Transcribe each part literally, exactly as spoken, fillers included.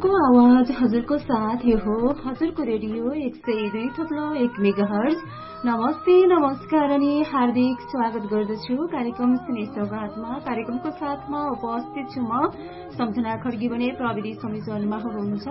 अर्को आवाज हजुरको साथ यो हो हजुरको रेडियो एक सय दुई थप्लो एक मेगाहर्ज। नमस्ते नमस्कार अनि हार्दिक स्वागत गर्दछु कार्यक्रम स्नेह सौगातमा। कार्यक्रमको साथमा उपस्थित छु म सम्झना खड्गी भने प्रविधि संयोजनमा हुनुहुन्छ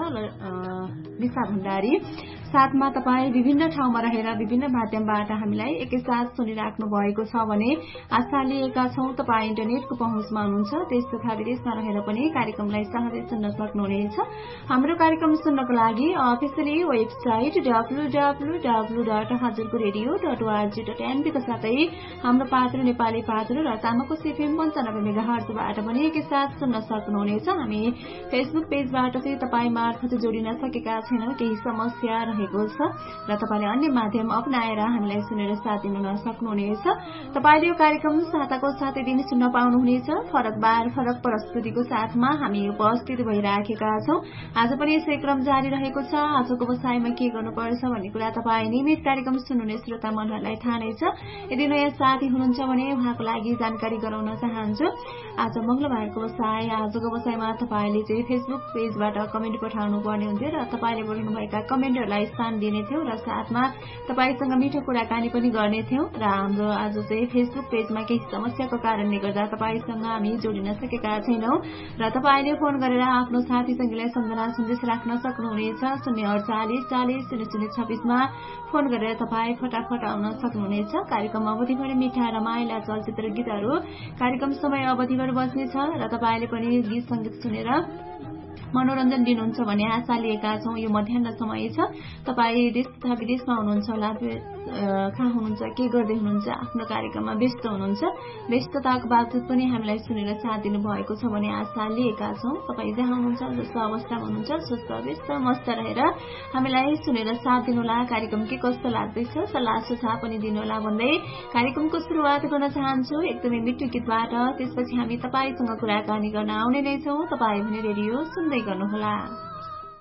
निशा भण्डारी। साथमा तपाईँ विभिन्न ठाउँमा रहेर विभिन्न माध्यमबाट हामीलाई एकैसाथ सुनिराख्नु भएको छ भने आशा लिएका छौं तपाईँ इन्टरनेटको पहुँचमा हुनुहुन्छ। देश तथा विदेशमा रहेर पनि कार्यक्रमलाई सहजै सुन्न सक्नुहुनेछ। हाम्रो कार्यक्रम सुन्नको लागि officially website W W W dot हजुरको रेडियो डट ओआरजी डट एनपीका साथै हाम्रो पात्र नेपाली पात्र र तामाको सिफिम पञ्चानब्बे मेगाहर्जबाट पनि एकैसाथ सुन्न सक्नुहुनेछ। हामी फेसबुक पेजबाट चाहिँ तपाईँ मार्फत जोडिन सकेका छैनौं, केही समस्या रहेको छ र तपाईँले अन्य माध्यम अपनाएर हामीलाई सुनेर साथ दिन सक्नुहुनेछ। तपाईँले यो कार्यक्रम साताको सातै दिन सुन्न पाउनुहुनेछ। फरक बार फरक प्रस्तुतिको साथमा हामी उपस्थित भइराखेका छौं। आज पनि यसै क्रम जारी रहेको छ। आजको बसाइमा के गर्नुपर्छ भन्ने कुरा तपाईँ नियमित कार्यक्रम सुन्नुहुने श्रोता मनहरूलाई थाहा नै छ। यदि नयाँ साथी हुनुहुन्छ भने उहाँको लागि जानकारी गराउन चाहन्छु। आज मंगलबारको बसाई आजको बसाइमा तपाईँले चाहिँ फेसबुक पेजबाट कमेन्ट पठाउनु पर्ने हुन्थ्यो र तपाईँले बोल्नुभएका कमेन्टहरूलाई स्थान दिने थियौं र साथमा तपाईँसँग मिठो कुराकानी पनि गर्ने थियौं। र हाम्रो आज चाहिँ फेसबुक पेजमा केही समस्याको कारणले गर्दा तपाईँसँग हामी जोडिन सकेका छैनौं र तपाईँले फोन गरेर आफ्नो साथी संगीलाई सम्झना सन्देश राख्न सक्नुहुनेछ। शून्य अडचालिस चालिस शून्य शून्य छब्बीसमा फोन गरेर तपाईँ फटाफट आउन सक्नुहुनेछ। कार्यक्रम अवधिभर मिठा रमाइला चलचित्र गीतहरू कार्यक्रम समय अवधिभर बज्नेछ र तपाईँले पनि गीत संगीत सुनेर मनोरञ्जन दिनुहुन्छ भन्ने आशा लिएका छौं। यो मध्याह्न समय छ, तपाईँ देश तथा विदेशमा हुनुहुन्छ होला, कहाँ हुनुहुन्छ, के गर्दै हुनुहुन्छ, आफ्नो कार्यक्रममा व्यस्त हुनुहुन्छ। व्यस्तताको बावजुद पनि हामीलाई सुनेर साथ दिनु भएको छ भन्ने आशा लिएका छौं। तपाईँ जहाँ हुनुहुन्छ, जस्तो अवस्थामा हुनुहुन्छ, स्वस्थ व्यस्त मस्त रहेर हामीलाई सुनेर साथ दिनुहोला। कार्यक्रम के कस्तो लाग्दैछ सल्लाह सुझाव पनि दिनुहोला भन्दै कार्यक्रमको सुरुवात गर्न चाहन्छु एकदमै मिठो गीतबाट। त्यसपछि हामी तपाईँसँग कुराकानी गर्न आउने नै छौं। तपाईँ भने रेडियो सुन्दै गर्नुहोला।